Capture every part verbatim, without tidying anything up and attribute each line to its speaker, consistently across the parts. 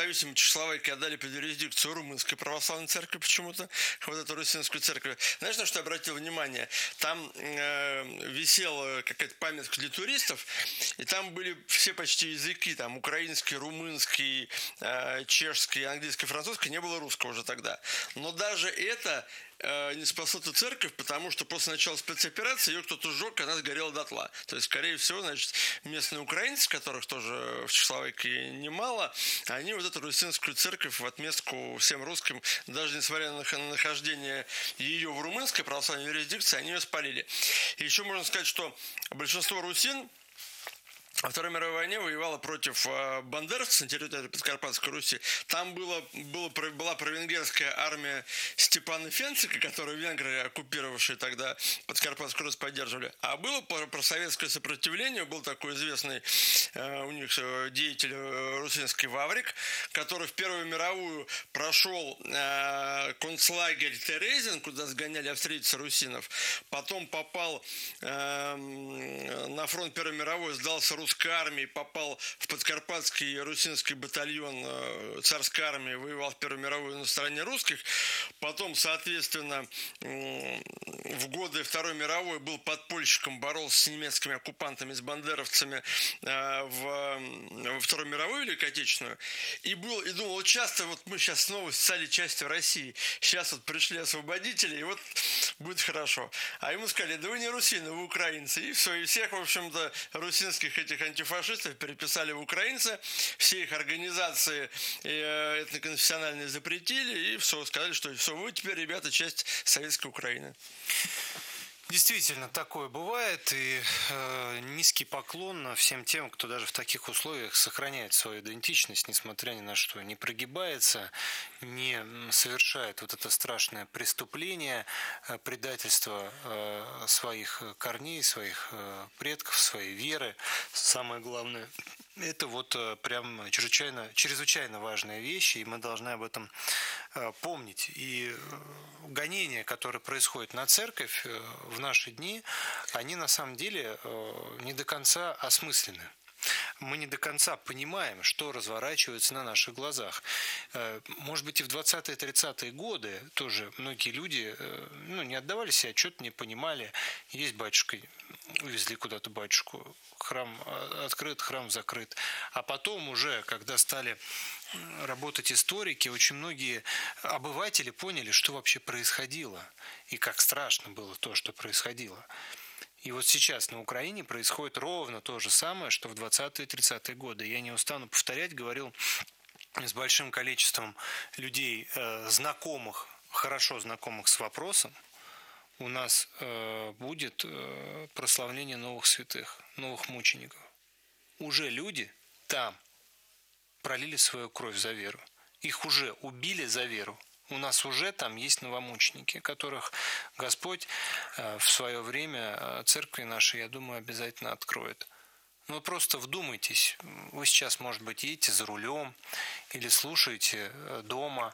Speaker 1: независимой Чехословакии отдали под юрисдикцию Румынской православной церкви почему-то, вот эту русинскую церковь. Знаешь, на что я обратил внимание? Там э, висела какая-то памятка для туристов, и там были все почти языки, там украинский, румынский, э, чешский, английский, французский, не было русского уже тогда. Но даже это не спасло эту церковь, потому что после начала спецоперации ее кто-то сжег, и она сгорела дотла. То есть, скорее всего, значит, местные украинцы, которых тоже в Чехословакии немало, они вот эту русинскую церковь в отместку всем русским, даже несмотря на нахождение ее в румынской православной юрисдикции, они ее спалили. И еще можно сказать, что большинство русин во Второй мировой войне воевала против э, бандеровцев на территории Подкарпатской Руси. Там было, было, была провенгерская армия Степана Фенцика, которую венгры, оккупировавшие тогда Подкарпатскую Русь, поддерживали. А было просоветское сопротивление, был такой известный э, у них деятель э, русинский Ваврик, который в Первую мировую прошел э, концлагерь Терезин, куда сгоняли австрийцы русинов. Потом попал э, на фронт Первой мировой, сдался русской армии, попал в подкарпатский русинский батальон царской армии, воевал в Первую мировую на стороне русских. Потом, соответственно, в годы Второй мировой был подпольщиком, боролся с немецкими оккупантами, с бандеровцами в Второй мировой Великой Отечественную. И, был, и думал, вот часто вот мы сейчас снова стали частью России. Сейчас вот пришли освободители, и вот будет хорошо. А ему сказали, да вы не русины, вы украинцы. И все, и всех, в общем-то, русинских этих антифашистов переписали в украинцы, все их организации этноконфессиональные запретили, и все, сказали, что все, вы теперь, ребята, часть советской Украины.
Speaker 2: Действительно, такое бывает, и э, низкий поклон всем тем, кто даже в таких условиях сохраняет свою идентичность, несмотря ни на что, не прогибается, не совершает вот это страшное преступление, э, предательство э, своих корней, своих э, предков, своей веры. Самое главное, это вот э, прям чрезвычайно, чрезвычайно важная вещь, и мы должны об этом э, помнить. И э, гонения, которые происходят на церковь э, в наши дни, они на самом деле э, не до конца осмысленны. Мы не до конца понимаем, что разворачивается на наших глазах. Может быть, и в двадцатые-тридцатые годы тоже многие люди ну, не отдавали себе отчет, не понимали. Есть батюшка, увезли куда-то батюшку, храм открыт, храм закрыт. А потом уже, когда стали работать историки, очень многие обыватели поняли, что вообще происходило и как страшно было то, что происходило. И вот сейчас на Украине происходит ровно то же самое, что в двадцатые-тридцатые годы. Я не устану повторять, говорил с большим количеством людей, знакомых, хорошо знакомых с вопросом. У нас будет прославление новых святых, новых мучеников. Уже люди там пролили свою кровь за веру. Их уже убили за веру. У нас уже там есть новомученики, которых Господь в свое время церкви нашей, я думаю, обязательно откроет. Ну, просто вдумайтесь. Вы сейчас, может быть, едете за рулем или слушаете дома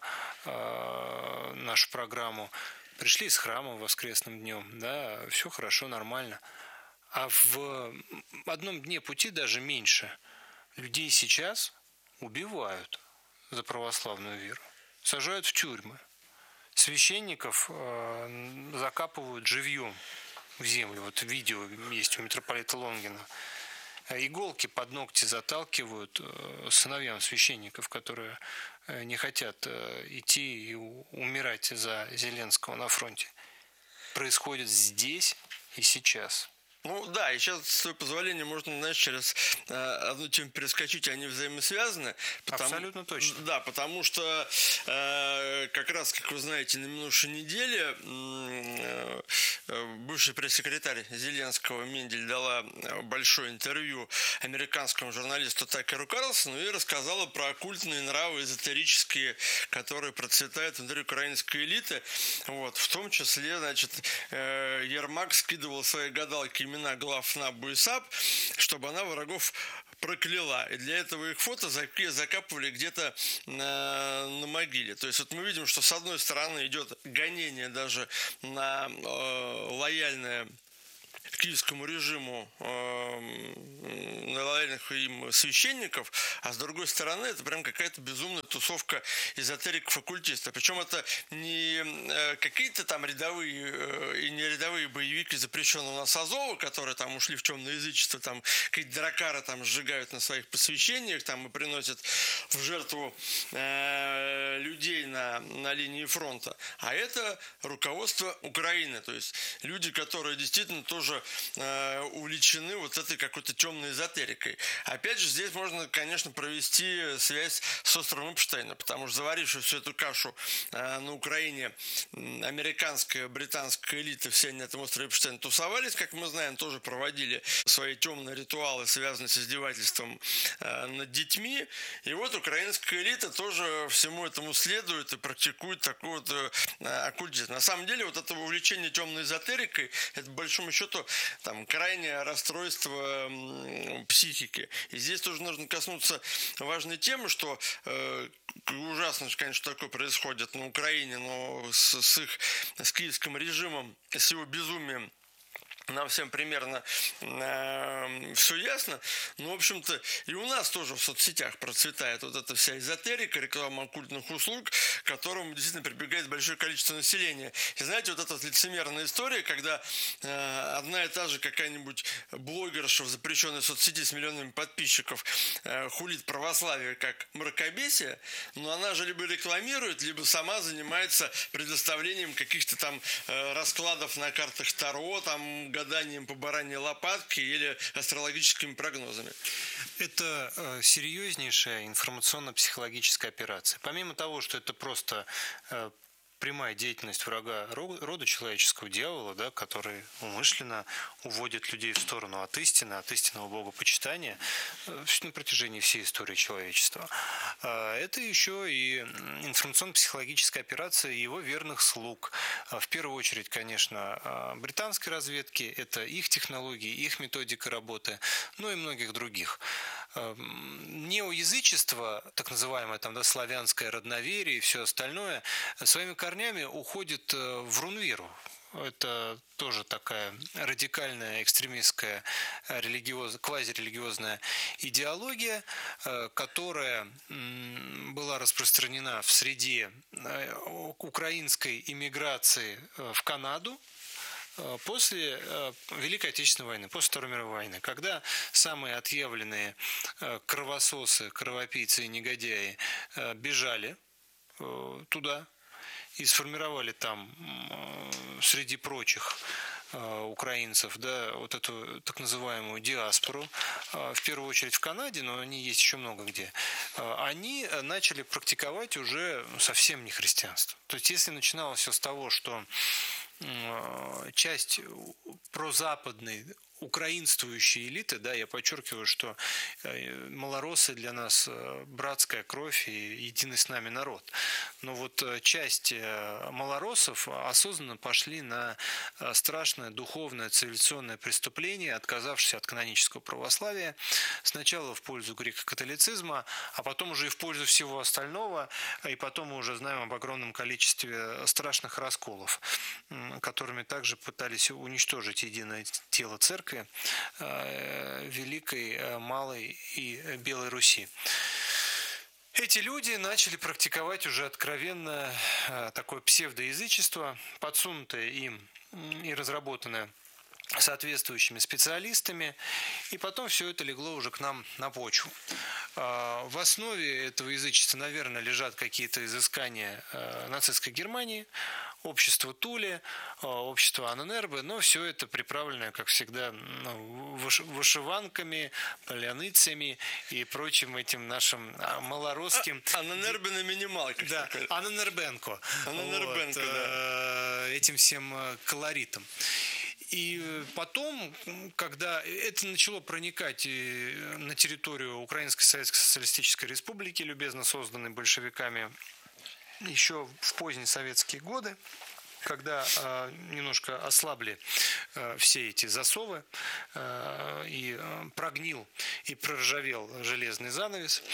Speaker 2: э, нашу программу. Пришли из храма воскресным днем, да, все хорошо, нормально. А в одном дне пути, даже меньше, людей сейчас убивают за православную веру. Сажают в тюрьмы. Священников э, закапывают живьем в землю. Вот видео есть у митрополита Лонгина. Иголки под ногти заталкивают э, сыновьям священников, которые э, не хотят э, идти и умирать за Зеленского на фронте. Происходит здесь и сейчас.
Speaker 1: Ну да, и сейчас, с твоего позволения, можно, знаешь, через э, одну тему перескочить, они взаимосвязаны. Потому,
Speaker 2: Абсолютно точно.
Speaker 1: Да, потому что э, как раз, как вы знаете, на минувшей неделе э, бывший пресс-секретарь Зеленского Мендель дала большое интервью американскому журналисту Такеру Карлсону и рассказала про оккультные нравы эзотерические, которые процветают внутри украинской элиты. Вот, в том числе, значит, э, Ермак скидывал свои гадалки имена глав НАБУ и САП, чтобы она врагов прокляла. И для этого их фото закапывали где-то на, на могиле. То есть вот мы видим, что с одной стороны идет гонение даже на э, лояльное киевскому режиму э, лояльных им священников, а с другой стороны это прям какая-то безумная тусовка эзотериков-оккультистов. Причем это не какие-то там рядовые и не рядовые боевики, запрещенные у нас Азова, которые там ушли в темное язычество, там какие-то дракары там сжигают на своих посвящениях, там и приносят в жертву э, людей на, на линии фронта. А это руководство Украины, то есть люди, которые действительно тоже э, увлечены вот этой какой-то темной эзотерикой. Опять же, здесь можно, конечно, провести связь с островом Эпштейна, потому что заварившая всю эту кашу э, на Украине американская, британская элита, все они на этом острове Эпштейна тусовались, как мы знаем, тоже проводили свои темные ритуалы, связанные с издевательством э, над детьми. И вот украинская элита тоже всему этому следует и практикует такой вот э, оккультизм. На самом деле, вот это увлечение темной эзотерикой, это, по большому счету, там, крайнее расстройство м, психики. И здесь тоже нужно коснуться важной темы, что э, ужасно, конечно, что такое происходит на Украине, но с, с их, с киевским режимом, с его безумием нам всем примерно э, все ясно. Но, в общем-то, и у нас тоже в соцсетях процветает вот эта вся эзотерика, реклама оккультных услуг, к которым действительно прибегает большое количество населения. И знаете, вот эта вот лицемерная история, когда э, одна и та же какая-нибудь блогерша в запрещенной соцсети с миллионами подписчиков э, хулит православие как мракобесие, но она же либо рекламирует, либо сама занимается предоставлением каких-то там э, раскладов на картах Таро, там гаданием по бараньей лопатке или астрологическими прогнозами.
Speaker 2: Это э, серьезнейшая информационно-психологическая операция. Помимо того, что это просто э, прямая деятельность врага рода человеческого, дьявола, да, который умышленно уводит людей в сторону от истины, от истинного богопочитания э, на протяжении всей истории человечества. Э, это еще и информационно-психологическая операция его верных слуг. Э, в первую очередь, конечно, э, британской разведки, это их технологии, их методика работы, ну и многих других. Неоязычество, так называемое там, да, славянское родноверие и все остальное, своими корнями уходит в рунвиру. Это тоже такая радикальная, экстремистская, религиоз... квазирелигиозная идеология, которая была распространена в среде украинской иммиграции в Канаду после Великой Отечественной войны, после Второй мировой войны, когда самые отъявленные кровососы, кровопийцы и негодяи бежали туда и сформировали там среди прочих украинцев, да, вот эту так называемую диаспору, в первую очередь в Канаде, но они есть еще много где, они начали практиковать уже совсем не христианство. То есть если начиналось все с того, что часть прозападной украинствующей элиты, да, я подчеркиваю, что малороссы для нас братская кровь и единый с нами народ. Но вот часть малороссов осознанно пошли на страшное духовное цивилизационное преступление, отказавшись от канонического православия, сначала в пользу греко-католицизма, а потом уже и в пользу всего остального, и потом мы уже знаем об огромном количестве страшных расколов, которыми также пытались уничтожить единое тело церкви, Великой, Малой и Белой Руси. Эти люди начали практиковать уже откровенно такое псевдоязычество, подсунутое им и разработанное соответствующими специалистами, и потом все это легло уже к нам на почву. В основе этого язычества, наверное, лежат какие-то изыскания нацистской Германии, общество Туле, общество Анненербе, но все это приправленное, как всегда, ну, вышиванками, поляныцами и прочим этим нашим малоросским...
Speaker 1: А, Анненербе на минималках.
Speaker 2: Да, Анненербенко.
Speaker 1: Анненербенко,
Speaker 2: вот,
Speaker 1: да.
Speaker 2: Этим всем колоритом. И потом, когда это начало проникать на территорию Украинской Советской Социалистической Республики, любезно созданной большевиками еще в поздние советские годы, когда э, немножко ослабли э, все эти засовы э, и э, прогнил и проржавел железный занавес.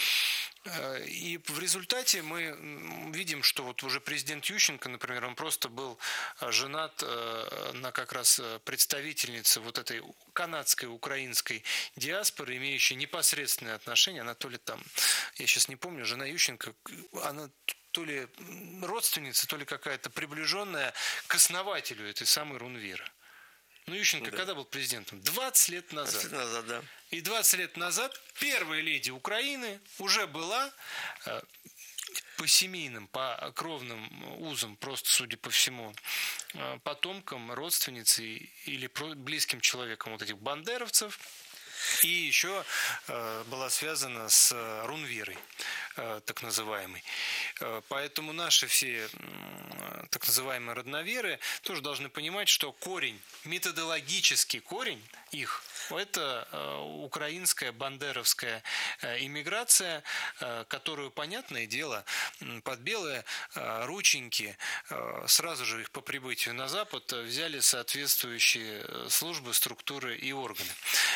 Speaker 2: И в результате мы видим, что вот уже президент Ющенко, например, он просто был женат на как раз представительнице вот этой канадской, украинской диаспоры, имеющей непосредственные отношения. Она то ли там, я сейчас не помню, жена Ющенко, она то ли родственница, то ли какая-то приближенная к основателю этой самой РУНВИРа. Ну, Ющенко да. когда был президентом? двадцать лет назад.
Speaker 1: двадцать лет назад, да.
Speaker 2: И двадцать лет назад первая леди Украины уже была э, по семейным, по кровным узам, просто, судя по всему, э, потомкам, родственницей или близким человеком вот этих бандеровцев. И еще э, была связана с РУНВИРой, э, так называемой. Э, поэтому наши все э, так называемые родноверы тоже должны понимать, что корень, методологический корень их, это э, украинская бандеровская э, иммиграция, э, которую, понятное дело, под белые э, рученьки э, сразу же их по прибытию на Запад взяли соответствующие службы, структуры и органы.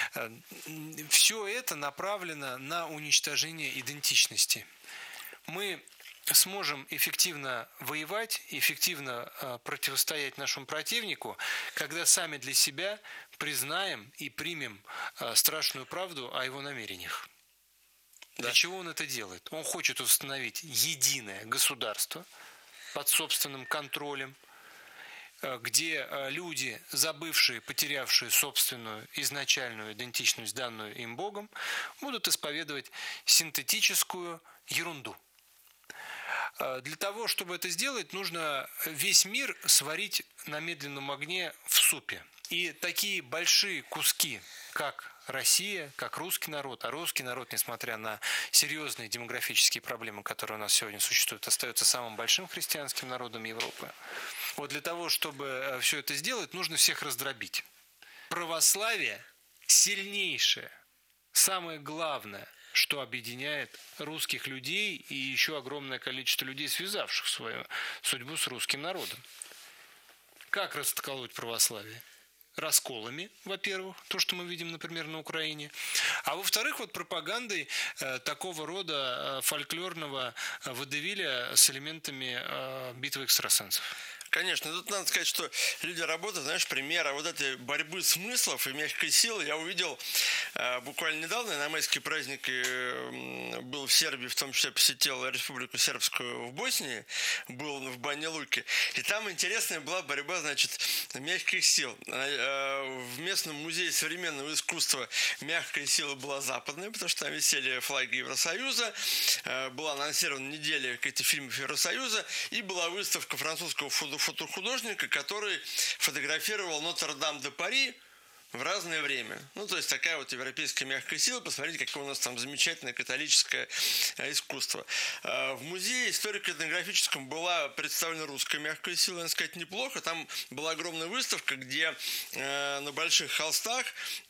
Speaker 2: Все это направлено на уничтожение идентичности. Мы сможем эффективно воевать, эффективно противостоять нашему противнику, когда сами для себя признаем и примем страшную правду о его намерениях. Да. Для чего он это делает? Он хочет установить единое государство под собственным контролем, где люди, забывшие, потерявшие собственную изначальную идентичность, данную им Богом, будут исповедовать синтетическую ерунду. Для того, чтобы это сделать, нужно весь мир сварить на медленном огне в супе. И такие большие куски, как Россия, как русский народ, а русский народ, несмотря на серьезные демографические проблемы, которые у нас сегодня существуют, остается самым большим христианским народом Европы. Вот для того, чтобы все это сделать, нужно всех раздробить. Православие сильнейшее, самое главное, что объединяет русских людей и еще огромное количество людей, связавших свою судьбу с русским народом. Как расколоть православие? Расколами, во-первых, то, что мы видим, например, на Украине, а во-вторых, вот пропагандой э, такого рода э, фольклорного э, водевиля с элементами э, битвы экстрасенсов.
Speaker 1: Конечно, тут надо сказать, что люди работают, знаешь, примера вот этой борьбы смыслов и мягкой силы я увидел э, буквально недавно, на майские праздники э, был в Сербии, в том числе посетил Республику Сербскую в Боснии, был в Бане-Луке, и там интересная была борьба, значит, мягких сил. Э, в местном музее современного искусства мягкая сила была западная, потому что там висели флаги Евросоюза, э, была анонсирована неделя каких-то фильмов Евросоюза, и была выставка французского футбола фотохудожника, который фотографировал Нотр-Дам-де-Пари в разное время. Ну, то есть такая вот европейская мягкая сила. Посмотрите, какое у нас там замечательное католическое искусство. В музее историко-этнографическом была представлена русская мягкая сила, надо сказать, неплохо. Там была огромная выставка, где на больших холстах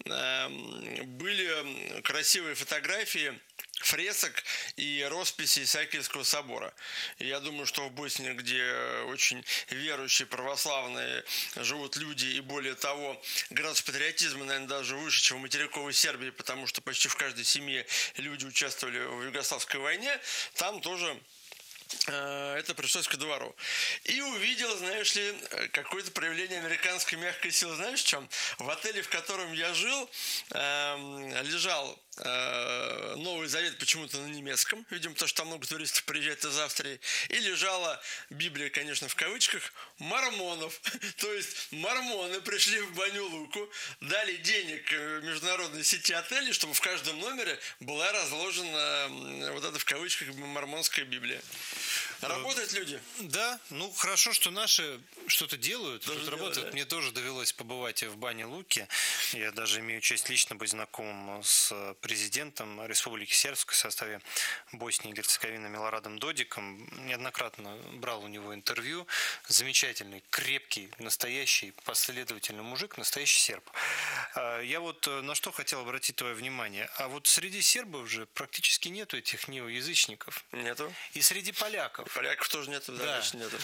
Speaker 1: были красивые фотографии фресок и росписи Исаакиевского собора. И я думаю, что в Боснии, где очень верующие, православные живут люди, и более того, градус патриотизма, наверное, даже выше, чем в материковой Сербии, потому что почти в каждой семье люди участвовали в Югославской войне, там тоже это пришлось ко двору. И увидел, знаешь ли, какое-то проявление американской мягкой силы. Знаешь, в чем? В отеле, в котором я жил, лежал Новый Завет почему-то на немецком, видимо, потому что там много туристов приезжает из Австрии, и лежала Библия, конечно, в кавычках, мормонов. То есть мормоны пришли в Баню-Луку, дали денег международной сети отелей, чтобы в каждом номере была разложена вот эта в кавычках мормонская Библия. Работают люди?
Speaker 2: Да, ну хорошо, что наши что-то делают, что-то работают.
Speaker 1: Да.
Speaker 2: Мне тоже довелось побывать в Бане-Луке. Я даже имею честь лично быть знакомым с президентом Республики Сербской в составе Боснии и Герцеговины Милорадом Додиком. Неоднократно брал у него интервью. Замечательный, крепкий, настоящий, последовательный мужик, настоящий серб. Я вот на что хотел обратить твое внимание. А вот среди сербов же практически нету этих неоязычников.
Speaker 1: Нету.
Speaker 2: И среди поляков.
Speaker 1: Поляков тоже нету, да, да. Нету.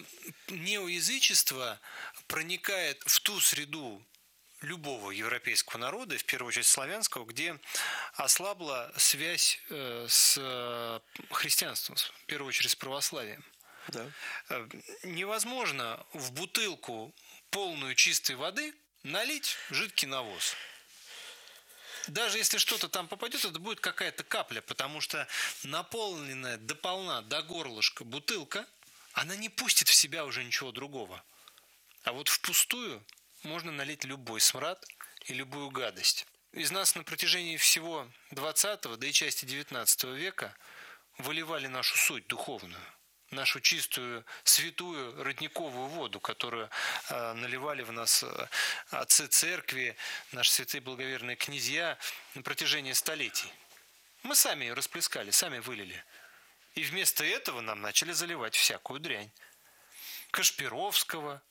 Speaker 2: Неоязычество проникает в ту среду любого европейского народа, в первую очередь славянского, где ослабла связь с христианством, в первую очередь с православием.
Speaker 1: Да.
Speaker 2: Невозможно в бутылку, полную чистой воды, налить жидкий навоз. Даже если что-то там попадет, это будет какая-то капля, потому что наполненная до полна, до горлышка бутылка, она не пустит в себя уже ничего другого. А вот впустую можно налить любой смрад и любую гадость. Из нас на протяжении всего двадцатого, да и части девятнадцатого века выливали нашу суть духовную, нашу чистую, святую родниковую воду, которую э, наливали в нас э, отцы церкви, наши святые благоверные князья на протяжении столетий. Мы сами ее расплескали, сами вылили. И вместо этого нам начали заливать всякую дрянь. Кашпировского,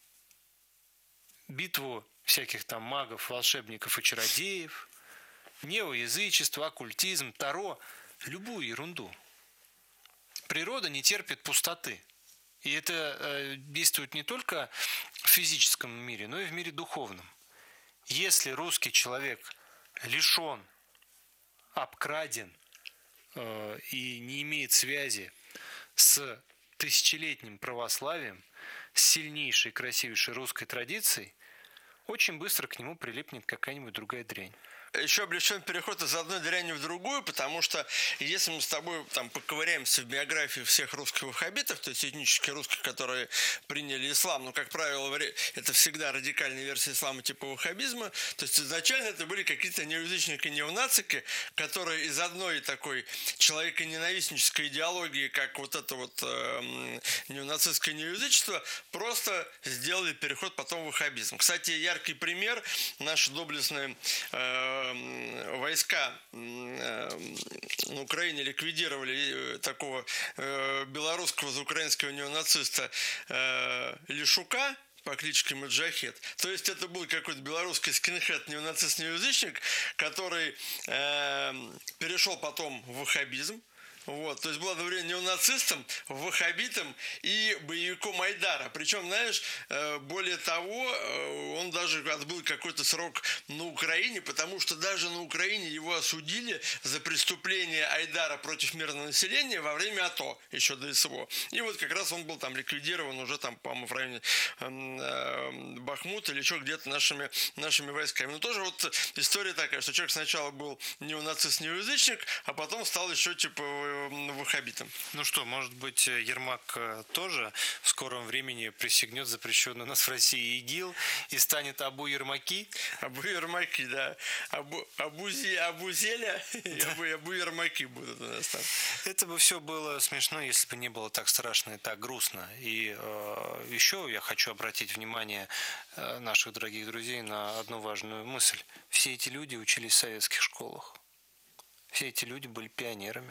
Speaker 2: битву всяких там магов, волшебников и чародеев, неоязычество, оккультизм, таро, любую ерунду. Природа не терпит пустоты. И это э, действует не только в физическом мире, но и в мире духовном. Если русский человек лишен, обкраден э, и не имеет связи с тысячелетним православием, с сильнейшей, красивейшей русской традицией, очень быстро к нему прилипнет какая-нибудь другая дрянь.
Speaker 1: Еще облегчен переход из одной дряни в другую, потому что если мы с тобой там поковыряемся в биографии всех русских ваххабитов, то есть этнических русских, которые приняли ислам, но, как правило, это всегда радикальная версия ислама типа ваххабизма, то есть изначально это были какие-то неоязычники, неонацики, которые из одной такой человеконенавистнической идеологии, как вот это вот э, неонацистское неоязычество, просто сделали переход потом в ваххабизм. Кстати, яркий пример, наши доблестные э, войска на Украине ликвидировали такого белорусского украинского неонациста Лешука по кличке Маджахет. То есть это был какой-то белорусский скинхед, неонацист, неоязычник, который перешел потом в ваххабизм. Вот, то есть был одновременно неонацистом, ваххабитом и боевиком Айдара. Причем, знаешь, более того, он даже отбыл какой-то срок на Украине, потому что даже на Украине его осудили за преступление Айдара против мирного населения во время АТО, еще до СВО. И вот как раз он был там ликвидирован уже там, по-моему, в районе э, Бахмута или еще где-то нашими, нашими войсками. Но тоже вот история такая, что человек сначала был неонацист, неоязычник, а потом стал еще типа ваххабитом.
Speaker 2: Ну что, может быть, Ермак тоже в скором времени присягнет запрещенный у нас в России ИГИЛ и станет Абу Ермаки?
Speaker 1: Абу Ермаки, да. Абу, Абузи, Абузеля и Абу, Абу Ермаки будут у нас там.
Speaker 2: Это бы все было смешно, если бы не было так страшно и так грустно. И э, еще я хочу обратить внимание э, наших дорогих друзей на одну важную мысль. Все эти люди учились в советских школах. Все эти люди были пионерами.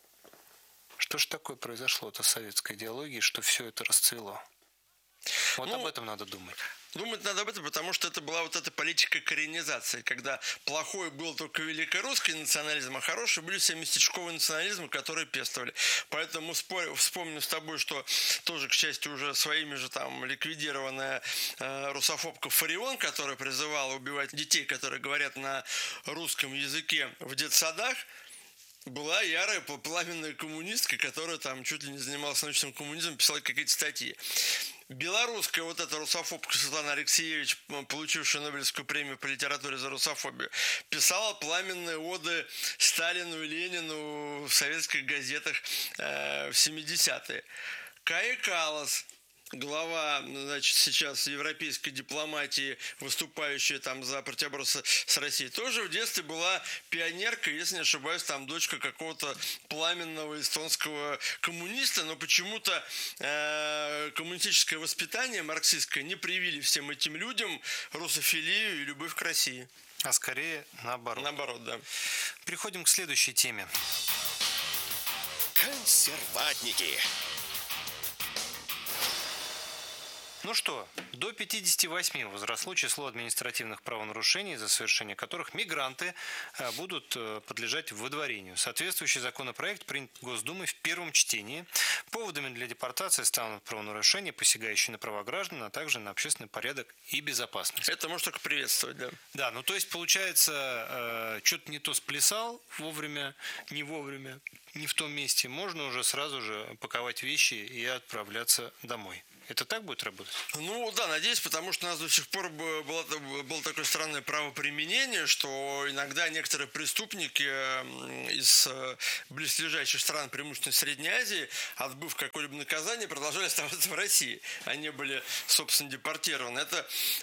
Speaker 2: Что же такое произошло-то с советской идеологией, что все это расцвело? Вот ну, об этом надо думать.
Speaker 1: Думать надо об этом, потому что это была вот эта политика коренизации, когда плохой был только великорусский национализм, а хороший были все местечковые национализмы, которые пестовали. Поэтому спорь, вспомним с тобой, что тоже, к счастью, уже своими же там ликвидированная э, русофобка Фарион, которая призывала убивать детей, которые говорят на русском языке в детсадах, была ярая пламенная коммунистка, которая там чуть ли не занималась научным коммунизмом, писала какие-то статьи. Белорусская вот эта русофобка Светлана Алексеевич, получившая Нобелевскую премию по литературе за русофобию, писала пламенные оды Сталину и Ленину в советских газетах э, в семидесятые. Кая Каллас, глава, значит, сейчас европейской дипломатии, выступающая там за противоборство с Россией, тоже в детстве была пионеркой, если не ошибаюсь, там дочка какого-то пламенного эстонского коммуниста, но почему-то э, коммунистическое воспитание марксистское не привили всем этим людям русофилию и любовь к России.
Speaker 2: А скорее наоборот.
Speaker 1: Наоборот, да.
Speaker 2: Переходим к следующей теме.
Speaker 3: Консерватники.
Speaker 2: Ну что, до пятидесяти восьми возросло число административных правонарушений, за совершение которых мигранты будут подлежать выдворению. Соответствующий законопроект принят Госдумой в первом чтении. Поводами для депортации станут правонарушения, посягающие на права граждан, а также на общественный порядок и безопасность.
Speaker 1: Это можно только приветствовать, да.
Speaker 2: Да, ну то есть получается, что-то не то сплясал вовремя, не вовремя, не в том месте. Можно уже сразу же паковать вещи и отправляться домой. Это так будет работать?
Speaker 1: Ну да, надеюсь, потому что у нас до сих пор было, было такое странное правоприменение, что иногда некоторые преступники из близлежащих стран, преимущественно Средней Азии, отбыв какое-либо наказание, продолжали оставаться в России. Они были, собственно, депортированы. Это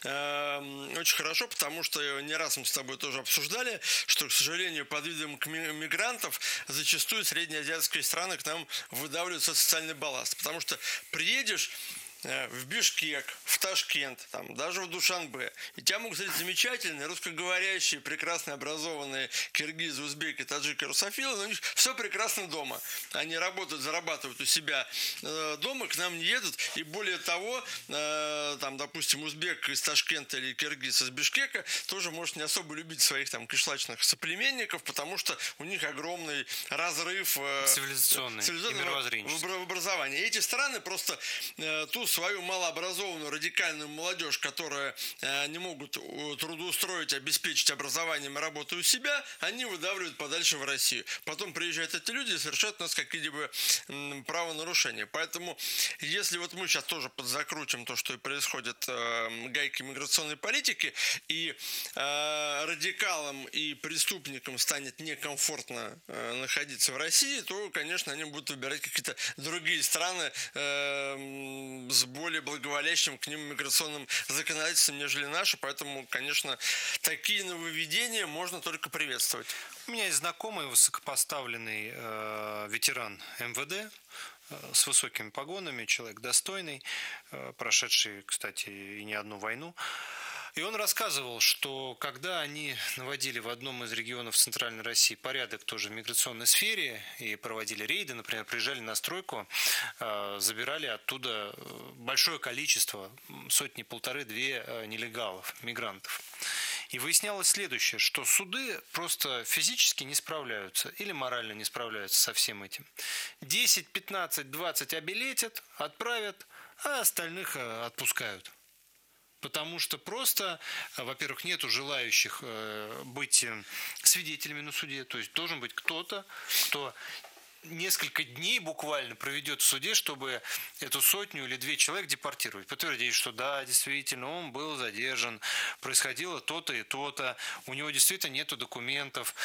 Speaker 1: э, очень хорошо, потому что не раз мы с тобой тоже обсуждали, что, к сожалению, под видом мигрантов зачастую среднеазиатские страны к нам выдавливают социальный балласт. Потому что приедешь в Бишкек, в Ташкент, там, даже в Душанбе. И тебя могут встретить замечательные, русскоговорящие, прекрасно образованные киргизы, узбеки, таджики, русофилы, но у них все прекрасно дома. Они работают, зарабатывают у себя э, дома, к нам не едут. И более того, э, там, допустим, узбек из Ташкента или киргиз из Бишкека тоже может не особо любить своих там кишлачных соплеменников, потому что у них огромный разрыв э,
Speaker 2: цивилизационный, цивилизационный и мировоззренческий
Speaker 1: в образовании. И эти страны просто э, ту свою малообразованную радикальную молодежь, которая э, не могут трудоустроить, обеспечить образованием и работой у себя, они выдавливают подальше в Россию. Потом приезжают эти люди и совершают у нас какие-либо м, правонарушения. Поэтому, если вот мы сейчас тоже подзакрутим то, что и происходит э, гайки миграционной политики, и э, радикалам и преступникам станет некомфортно э, находиться в России, то, конечно, они будут выбирать какие-то другие страны э, с более благоволящим к ним миграционным законодательством, нежели наши. Поэтому, конечно, такие нововведения можно только приветствовать.
Speaker 2: У меня есть знакомый высокопоставленный э, ветеран эм вэ дэ э, с высокими погонами, человек достойный, э, прошедший, кстати, и не одну войну. И он рассказывал, что когда они наводили в одном из регионов Центральной России порядок тоже в миграционной сфере и проводили рейды, например, приезжали на стройку, забирали оттуда большое количество, сотни, полторы-две нелегалов, мигрантов. И выяснялось следующее, что суды просто физически не справляются или морально не справляются со всем этим. десять, пятнадцать, двадцать обилетят, отправят, а остальных отпускают. Потому что просто, во-первых, нету желающих быть свидетелями на суде. То есть должен быть кто-то, кто несколько дней буквально проведет в суде, чтобы эту сотню или две человек депортировать. Подтвердить, что да, действительно, он был задержан, происходило то-то и то-то, у него действительно нету документов.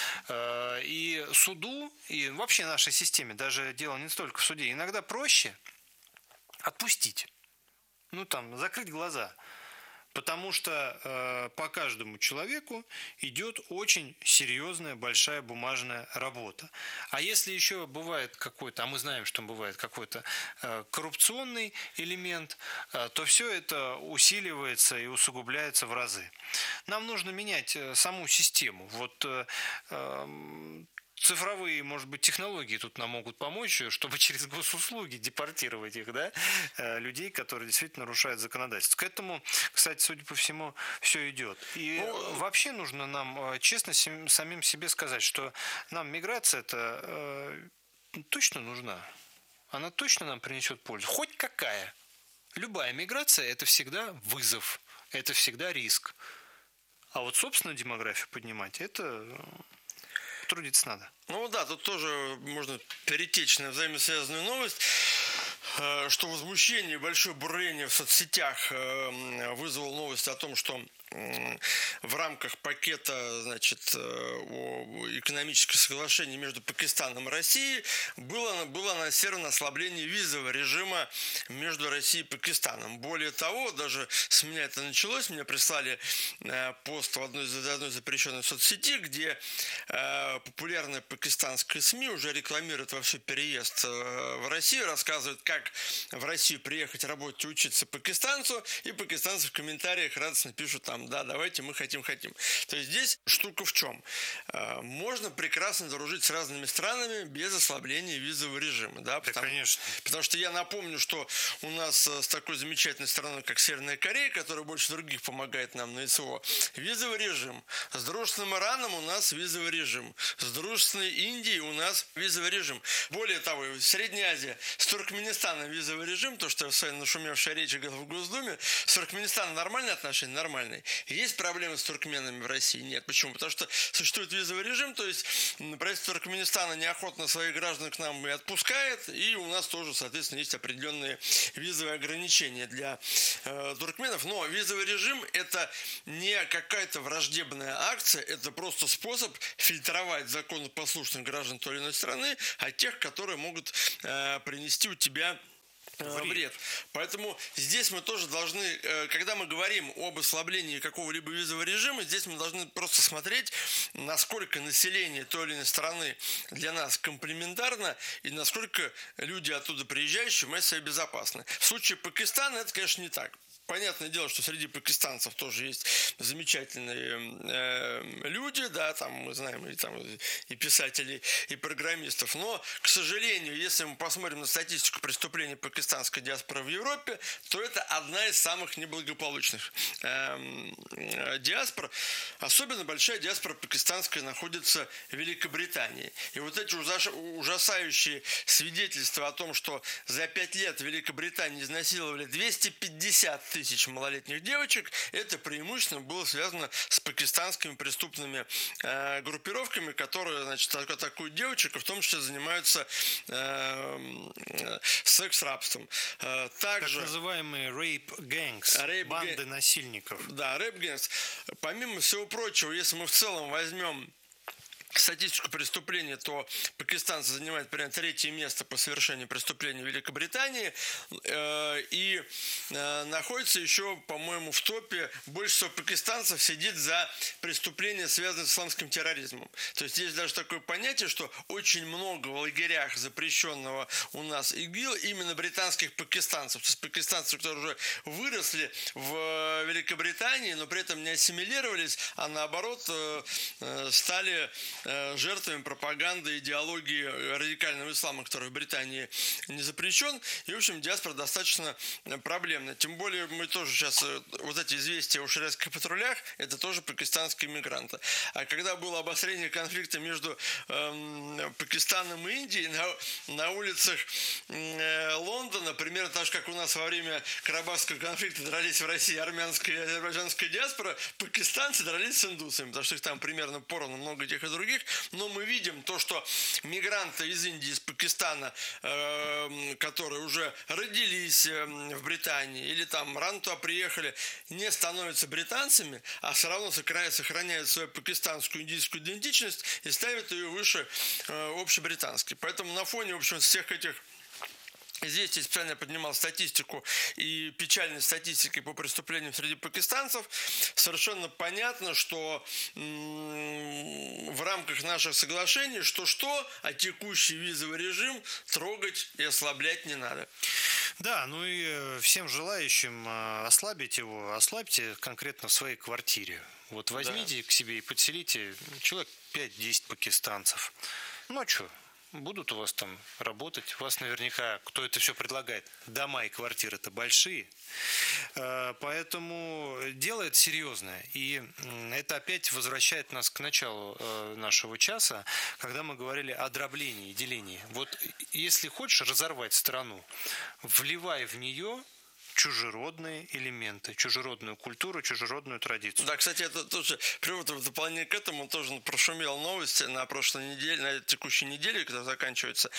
Speaker 2: И суду, и вообще нашей системе, даже дело не столько в суде, иногда проще отпустить. Ну там, закрыть глаза. Потому что э, по каждому человеку идет очень серьезная, большая бумажная работа. А если еще бывает какой-то, а мы знаем, что бывает какой-то э, коррупционный элемент, э, то все это усиливается и усугубляется в разы. Нам нужно менять э, саму систему. Вот э, э, цифровые, может быть, технологии тут нам могут помочь, чтобы через госуслуги депортировать их, да, людей, которые действительно нарушают законодательство. К этому, кстати, судя по всему, все идет. И ну, вообще нужно нам честно самим себе сказать, что нам миграция-то э, точно нужна. Она точно нам принесет пользу. Хоть какая. Любая миграция – это всегда вызов, это всегда риск. А вот собственную демографию поднимать – это... трудиться надо.
Speaker 1: Ну да, тут тоже можно перетечь на взаимосвязанную новость, что возмущение, большое бурление в соцсетях вызвало новость о том, что в рамках пакета, значит, о экономическом соглашении между Пакистаном и Россией было, было анонсировано ослабление визового режима между Россией и Пакистаном. Более того, даже с меня это началось, мне прислали пост в одной из, одной запрещенной соцсети, где популярная пакистанская СМИ уже рекламирует вовсю переезд в Россию, рассказывает, как в Россию приехать работать и учиться пакистанцу, и пакистанцы в комментариях радостно пишут там: там, да, давайте, мы хотим, хотим. То есть здесь штука в чем? Можно прекрасно дружить с разными странами без ослабления визового режима, да?
Speaker 2: Да,
Speaker 1: потому,
Speaker 2: конечно.
Speaker 1: Потому что я напомню, что у нас с такой замечательной страной, как Северная Корея, которая больше других помогает нам на СВО, визовый режим. С дружественным Ираном у нас визовый режим. С дружественной Индией у нас визовый режим. Более того, в Средней Азии с Туркменистаном визовый режим, то, что я в своей нашумевшей речи говорил в Госдуме, с Туркменистаном нормальные отношения? Нормальные. Есть проблемы с туркменами в России? Нет. Почему? Потому что существует визовый режим, то есть правительство Туркменистана неохотно своих граждан к нам и отпускает, и у нас тоже, соответственно, есть определенные визовые ограничения для э, туркменов. Но визовый режим – это не какая-то враждебная акция, это просто способ фильтровать законопослушных граждан той или иной страны от тех, которые могут э, принести у тебя вред. вред. Поэтому здесь мы тоже должны, когда мы говорим об ослаблении какого-либо визового режима, здесь мы должны просто смотреть, насколько население той или иной страны для нас комплементарно и насколько люди оттуда приезжающие мы себя безопасны. В случае Пакистана это, конечно, не так. Понятное дело, что среди пакистанцев тоже есть замечательные э, люди, да, там мы знаем и, там, и писателей, и программистов. Но, к сожалению, если мы посмотрим на статистику преступлений пакистанской диаспоры в Европе, то это одна из самых неблагополучных э, э, диаспор. Особенно большая диаспора пакистанская находится в Великобритании. И вот эти ужасающие свидетельства о том, что за пять лет в Великобритании изнасиловали двести пятьдесят тысяч малолетних девочек, это преимущественно было связано с пакистанскими преступными э, группировками, которые, значит, атакуют девочек, и в том числе занимаются э, э, секс-рабством. Э, также,
Speaker 2: так называемые rape gangs, rape банды г... насильников.
Speaker 1: Да, rape gangs. Помимо всего прочего, если мы в целом возьмем статистику преступлений, то пакистанцы занимают примерно третье место по совершению преступлений в Великобритании э, и э, находится еще, по-моему, в топе. Больше всего пакистанцев сидит за преступления, связанные с исламским терроризмом. То есть есть даже такое понятие, что очень много в лагерях запрещенного у нас ИГИЛ именно британских пакистанцев. То есть пакистанцы, которые уже выросли в Великобритании, но при этом не ассимилировались, а наоборот э, э, стали жертвами пропаганды, идеологии радикального ислама, который в Британии не запрещен. И, в общем, диаспора достаточно проблемная. Тем более, мы тоже сейчас, вот эти известия о шариатских патрулях, это тоже пакистанские мигранты. А когда было обострение конфликта между э, Пакистаном и Индией на, на улицах э, Лондона, примерно так же, как у нас во время Карабахского конфликта дрались в России армянская и азербайджанская диаспора, пакистанцы дрались с индусами, потому что их там примерно поровну много тех и других. Но мы видим то, что мигранты из Индии, из Пакистана, э, которые уже родились в Британии или там рано туда приехали, не становятся британцами, а все равно сохраняют свою пакистанскую индийскую идентичность и ставят ее выше э, общебританской. Поэтому на фоне, в общем, всех этих известий, специально поднимал статистику и печальной статистикой по преступлениям среди пакистанцев, совершенно понятно, что м- в рамках наших соглашений что-что, а текущий визовый режим трогать и ослаблять не надо.
Speaker 2: Да, ну и всем желающим ослабить его, ослабьте конкретно в своей квартире. Вот возьмите да. к себе и подселите человек пять-десять пакистанцев. Ну а что? Будут у вас там работать. У вас наверняка, кто это все предлагает, дома и квартиры-то большие. Поэтому дело это серьезное. И это опять возвращает нас к началу нашего часа, когда мы говорили о дроблении и делении. Вот если хочешь разорвать страну, вливай в нее чужеродные элементы, чужеродную культуру, чужеродную традицию.
Speaker 1: Да, кстати, это тоже, привод в дополнение к этому, тоже прошумел новости на прошлой неделе, на текущей неделе, которая заканчивается,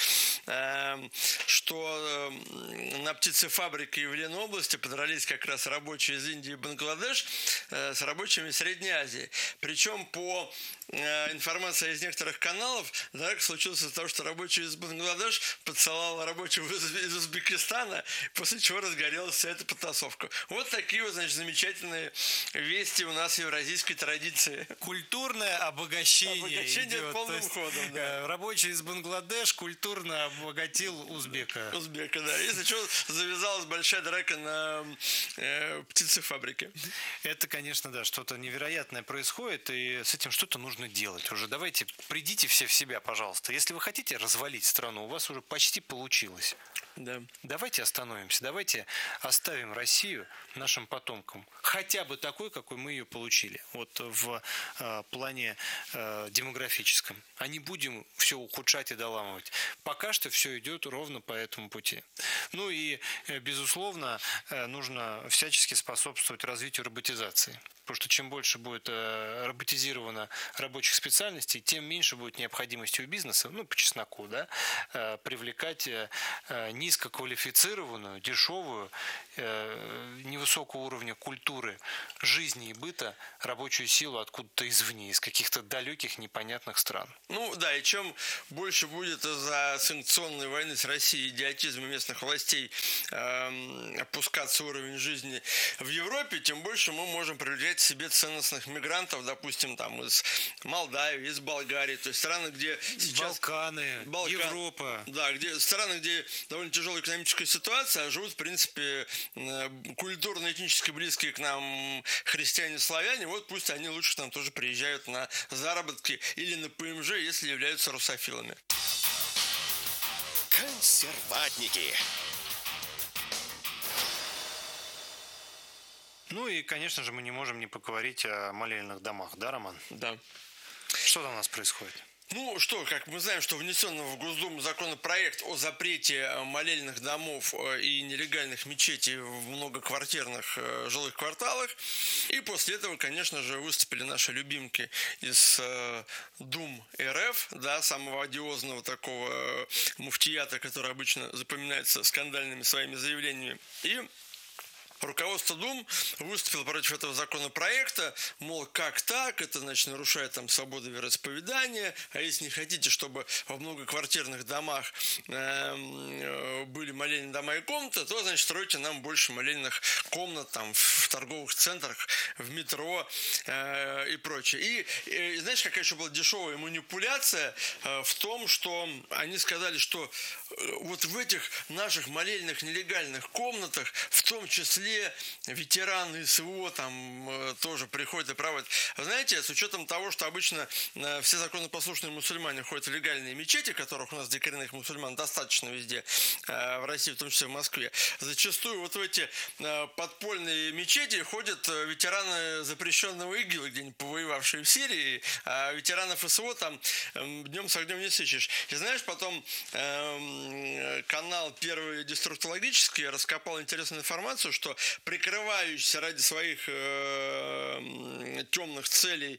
Speaker 1: что на птицефабрике в Ленобласти подрались как раз рабочие из Индии и Бангладеш с рабочими из Средней Азии. Причем по э, информация из некоторых каналов, драка случилась из-за того, что рабочий из Бангладеш поцеловал рабочего из, из Узбекистана, после чего разгорелась вся эта потасовка. Вот такие вот, значит, замечательные вести у нас в евразийской традиции.
Speaker 2: Культурное обогащение,
Speaker 1: Обогащение
Speaker 2: идет.
Speaker 1: полным
Speaker 2: есть,
Speaker 1: ходом, да.
Speaker 2: Рабочий из Бангладеш культурно обогатил узбека.
Speaker 1: Узбека, да. Если что, завязалась большая драка на э, птицефабрике.
Speaker 2: Это, конечно, да, что-то невероятное происходит, и с этим что-то нужно делать уже. Давайте, придите все в себя, пожалуйста. Если вы хотите развалить страну, у вас уже почти получилось.
Speaker 1: Да.
Speaker 2: Давайте остановимся, давайте оставим Россию нашим потомкам. Хотя бы такой, какой мы ее получили. Вот в э, плане э, демографическом. А не будем все ухудшать и доламывать. Пока что все идет ровно по этому пути. Ну и, э, безусловно, э, нужно всячески способствовать развитию роботизации. Потому что чем больше будет э, роботизировано рабочих специальностей, тем меньше будет необходимости у бизнеса, ну, по чесноку, да, э, привлекать э, низкоквалифицированную, дешевую, э, невысокого уровня культуры, жизни и быта рабочую силу откуда-то извне, из каких-то далеких непонятных стран.
Speaker 1: Ну да, и чем больше будет из-за санкционной войны с Россией идиотизма местных властей э, опускаться уровень жизни в Европе, тем больше мы можем привлекать себе ценностных мигрантов, допустим, там из Молдавии, из Болгарии, то есть страны, где сейчас...
Speaker 2: Балканы,
Speaker 1: Балкан...
Speaker 2: Европа.
Speaker 1: Да, где страны, где довольно тяжелая экономическая ситуация, а живут, в принципе, культурно-этнически близкие к нам христиане-славяне, вот пусть они лучше к нам тоже приезжают на заработки или на ПМЖ, если являются русофилами.
Speaker 3: Консерватники.
Speaker 2: Ну и, конечно же, мы не можем не поговорить о молельных домах, да, Роман?
Speaker 1: Да.
Speaker 2: Что там у нас происходит?
Speaker 1: Ну что, как мы знаем, что внесен в Госдуму законопроект о запрете молельных домов и нелегальных мечетей в многоквартирных жилых кварталах. И после этого, конечно же, выступили наши любимки из Дум РФ, да, самого одиозного такого муфтията, который обычно запоминается скандальными своими заявлениями. И руководство Дум выступило против этого законопроекта, мол, как так, это, значит, нарушает там свободу вероисповедания, а если не хотите, чтобы во многоквартирных домах э, были молельные дома и комнаты, то, значит, стройте нам больше молельных комнат там в торговых центрах, в метро э, и прочее. И, и знаешь, какая еще была дешевая манипуляция э, в том, что они сказали, что э, вот в этих наших молельных нелегальных комнатах, в том числе ветераны СВО там э, тоже приходят и проводят. Знаете, с учетом того, что обычно э, все законопослушные мусульмане ходят в легальные мечети, которых у нас для коренных мусульман достаточно везде, э, в России, в том числе в Москве, зачастую вот в эти э, подпольные мечети ходят э, ветераны запрещенного ИГИЛа, где-нибудь повоевавшие в Сирии, а ветеранов СВО там э, днем с огнем не сыщешь. И знаешь, потом э, канал Первый деструктологический раскопал интересную информацию, что прикрывающийся ради своих э, темных целей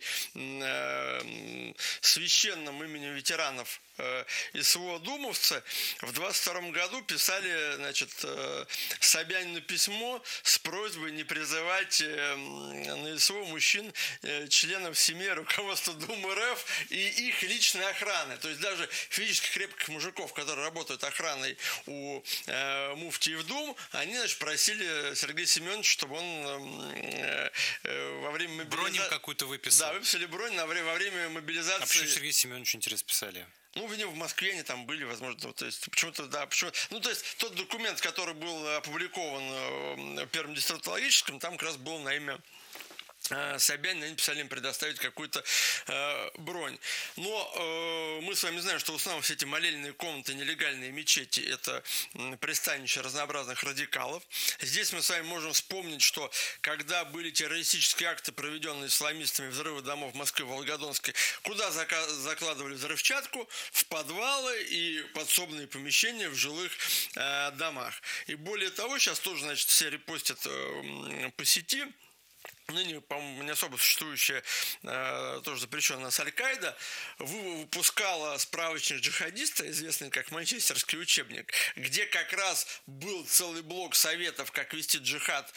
Speaker 1: э, священным именем ветеранов э, СВО думовцы в двадцать втором году писали, значит, э, Собянину письмо с просьбой не призывать э, на СВО мужчин, э, членов семьи руководства Думы РФ и их личной охраны. То есть даже физически крепких мужиков, которые работают охраной у э, муфтиев Дум, они, значит, просили Сергея Семеновича, чтобы он э, э, во время мобилизации...
Speaker 2: Бронь им какую-то выписал.
Speaker 1: Да, выписали бронь на время, во время мобилизации.
Speaker 2: А почему Сергею Семеновичу интересно писали?
Speaker 1: Ну, в в Москве они там были, возможно, ну, то есть, почему-то, да, почему ну, то есть, тот документ, который был опубликован в Первом деструктологическом, там как раз был на имя Собянин, они писали им предоставить какую-то э, бронь. Но э, мы с вами знаем, что в основном все эти молельные комнаты, нелегальные мечети – это м, пристанище разнообразных радикалов. Здесь мы с вами можем вспомнить, что когда были террористические акты, проведенные исламистами, взрывы домов в Москве, в Волгодонске, куда зака- закладывали взрывчатку? В подвалы и подсобные помещения в жилых э, домах. И более того, сейчас тоже, значит, все репостят э, по сети ныне, по-моему, не особо существующая, э, тоже запрещенная нас Аль-Каида, выпускала справочник джихадиста, известный как Манчестерский учебник, где как раз был целый блок советов, как вести джихад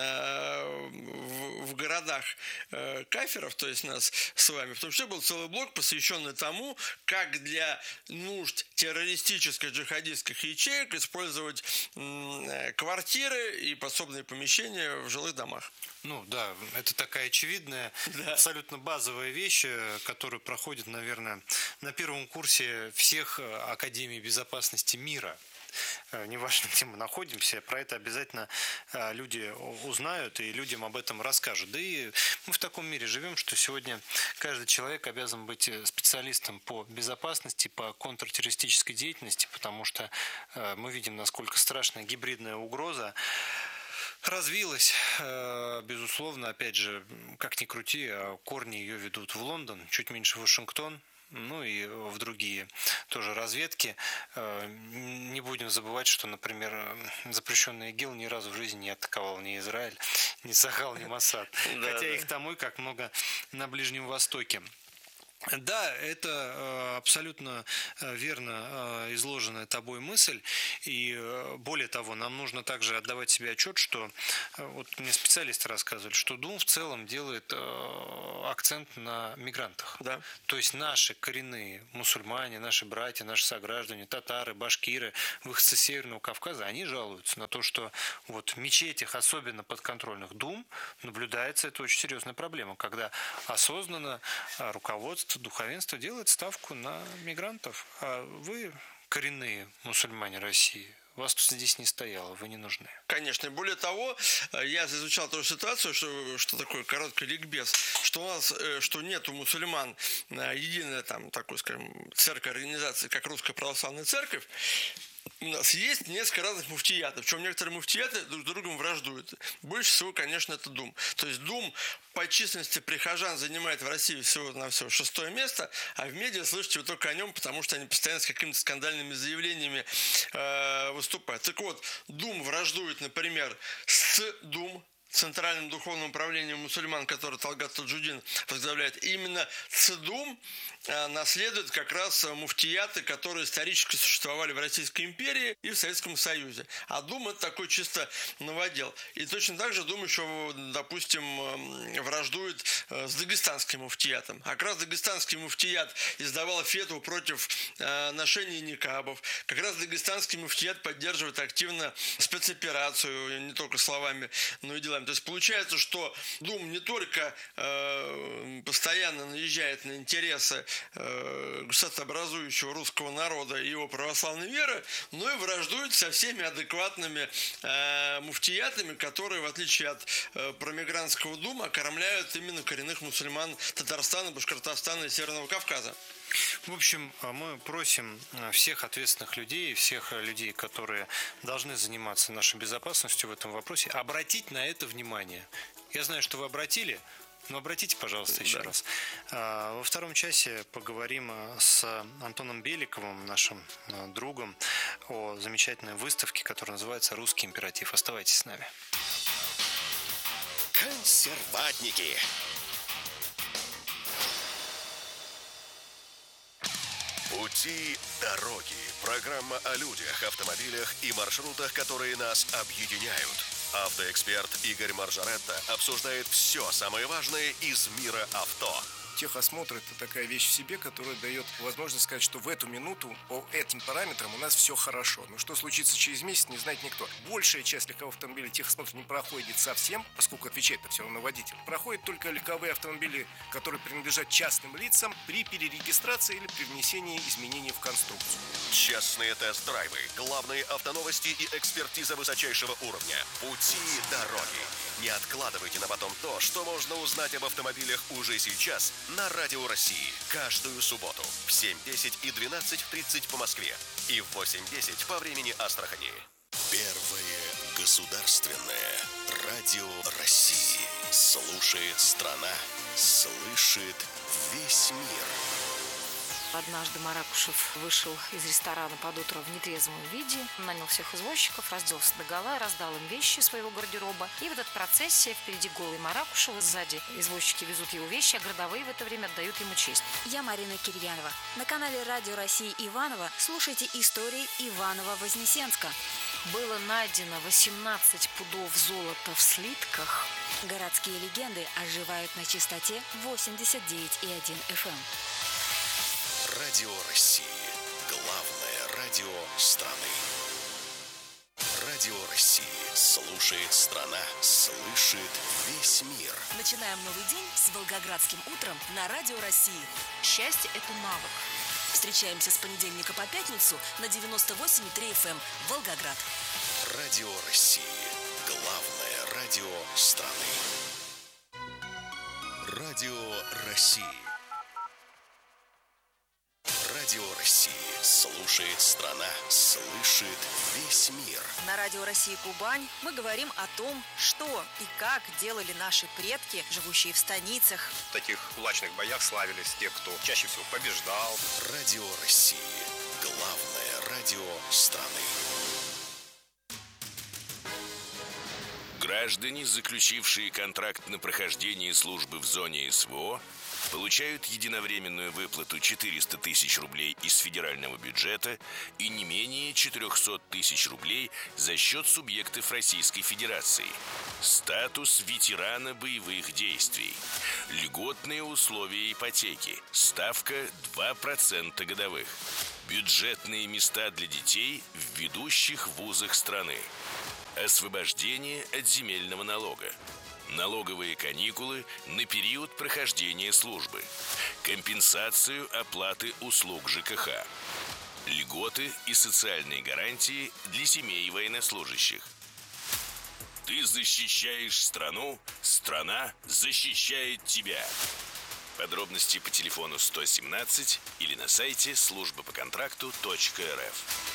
Speaker 1: э, в, в городах э, кафиров, то есть нас с вами. В том числе был целый блок, посвященный тому, как для нужд террористических джихадистских ячеек использовать э, квартиры и подсобные помещения в жилых домах.
Speaker 2: Ну да, это такая очевидная, да. абсолютно базовая вещь, которую проходит, наверное, на первом курсе всех академий безопасности мира. Неважно, где мы находимся, про это обязательно люди узнают и людям об этом расскажут. Да и мы в таком мире живем, что сегодня каждый человек обязан быть специалистом по безопасности, по контртеррористической деятельности, потому что мы видим, насколько страшная гибридная угроза развилась, безусловно, опять же, как ни крути, корни ее ведут в Лондон, чуть меньше в Вашингтон, ну и в другие тоже разведки. Не будем забывать, что, например, запрещенный ИГИЛ ни разу в жизни не атаковал ни Израиль, ни Сахал, ни Моссад, хотя их там и как много на Ближнем Востоке. Да, это абсолютно верно изложенная тобой мысль, и более того, нам нужно также отдавать себе отчет, что вот мне специалисты рассказывали, что Дум в целом делает акцент на мигрантах. Да. То есть наши коренные мусульмане, наши братья, наши сограждане, татары, башкиры, выходцы Северного Кавказа, они жалуются на то, что вот в мечетях, особенно подконтрольных Дум, наблюдается это очень серьезная проблема, когда осознанно руководство, духовенство делает ставку на мигрантов, а вы, коренные мусульмане России, вас тут здесь не стояло, вы не нужны.
Speaker 1: Конечно. И более того, я изучал ту ситуацию, что, что такое короткий ликбез, что у нас, что нет у мусульман единой там, такой, скажем, церковь, организации, как Русская Православная Церковь. У нас есть несколько разных муфтиятов, причем некоторые муфтияты друг с другом враждуют. Больше всего, конечно, это Дум. То есть Дум по численности прихожан занимает в России всего на всего шестое место, а в медиа слышите вы только о нем, потому что они постоянно с какими-то скандальными заявлениями э, выступают. Так вот, Дум враждует, например, с Дум, Центральным духовным управлением мусульман, который Талгат Таджудин возглавляет, именно ЦДУМ наследует как раз муфтияты, которые исторически существовали в Российской империи и в Советском Союзе. А Дум – это такой чисто новодел. И точно так же Дум еще, допустим, враждует с дагестанским муфтиятом. А как раз дагестанский муфтият издавал фетву против ношения никабов. Как раз дагестанский муфтият поддерживает активно спецоперацию, не только словами, но и делами. То есть получается, что Дум не только э, постоянно наезжает на интересы э, государствообразующего русского народа и его православной веры, но и враждует со всеми адекватными э, муфтиятами, которые, в отличие от э, промигрантского Дума, окормляют именно коренных мусульман Татарстана, Башкортостана и Северного Кавказа.
Speaker 2: В общем, мы просим всех ответственных людей, всех людей, которые должны заниматься нашей безопасностью в этом вопросе, обратить на это внимание. Я знаю, что вы обратили, но обратите, пожалуйста, еще да. раз. Во втором часе поговорим с Антоном Беликовым, нашим другом, о замечательной выставке, которая называется «Русский императив». Оставайтесь с нами.
Speaker 3: Консерватники. Пути дороги. Программа о людях, автомобилях и маршрутах, которые нас объединяют. Автоэксперт Игорь Маржаретта обсуждает все самое важное из мира авто.
Speaker 4: Техосмотр – это такая вещь в себе, которая дает возможность сказать, что в эту минуту по этим параметрам у нас все хорошо. Но что случится через месяц, не знает никто. Большая часть легковых автомобилей техосмотр не проходит совсем, поскольку отвечает-то все равно водитель. Проходят только легковые автомобили, которые принадлежат частным лицам при перерегистрации или при внесении изменений в конструкцию.
Speaker 3: Частные тест-драйвы, главные автоновости и экспертиза высочайшего уровня. Пути дороги. Не откладывайте на потом то, что можно узнать об автомобилях уже сейчас на Радио России. Каждую субботу в семь десять и двенадцать тридцать по Москве и в восемь десять по времени Астрахани. Первое государственное радио России. Слушает страна, слышит весь мир.
Speaker 5: Однажды Маракушев вышел из ресторана под утро в нетрезвом виде, нанял всех извозчиков, разделся догола, раздал им вещи своего гардероба. И в этой процессии впереди голый Маракушев, сзади извозчики везут его вещи, а городовые в это время отдают ему честь.
Speaker 6: Я Марина Кирьянова. На канале Радио России Иваново слушайте истории Иваново-Вознесенска.
Speaker 5: Было найдено восемнадцать пудов золота в слитках.
Speaker 6: Городские легенды оживают на частоте восемьдесят девять и один эф эм.
Speaker 3: Радио России. Главное радио страны. Радио России. Слушает страна, слышит весь мир.
Speaker 7: Начинаем новый день с Волгоградским утром на Радио России.
Speaker 5: Счастье – это навык.
Speaker 7: Встречаемся с понедельника по пятницу на девяносто восемь и три эф эм Волгоград.
Speaker 3: Радио России. Главное радио страны. Радио России. Радио России. Слушает страна, слышит весь мир.
Speaker 7: На Радио России Кубань мы говорим о том, что и как делали наши предки, живущие в станицах.
Speaker 8: В таких кулачных боях славились те, кто чаще всего побеждал.
Speaker 3: Радио России. Главное радио страны.
Speaker 9: Граждане, заключившие контракт на прохождение службы в зоне эс вэ о, получают единовременную выплату четыреста тысяч рублей из федерального бюджета и не менее четыреста тысяч рублей за счет субъектов Российской Федерации. Статус ветерана боевых действий. Льготные условия ипотеки. Ставка два процента годовых. Бюджетные места для детей в ведущих вузах страны. Освобождение от земельного налога. Налоговые каникулы на период прохождения службы. Компенсацию оплаты услуг жэ ка ха. Льготы и социальные гарантии для семей военнослужащих. Ты защищаешь страну, страна защищает тебя. Подробности по телефону сто семнадцать или на сайте служба по контракту точка эр эф.